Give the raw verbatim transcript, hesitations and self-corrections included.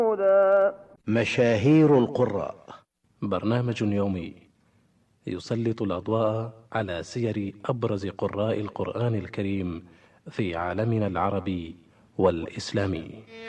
مشاهير القراء، برنامج يومي يسلط الأضواء على سير أبرز قراء القرآن الكريم في عالمنا العربي والإسلامي.